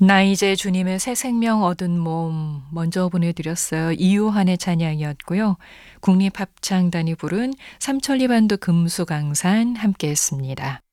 나 이제 주님의 새 생명 얻은 몸 먼저 보내드렸어요. 이유한의 찬양이었고요. 국립합창단이 부른 삼천리반도 금수강산 함께했습니다.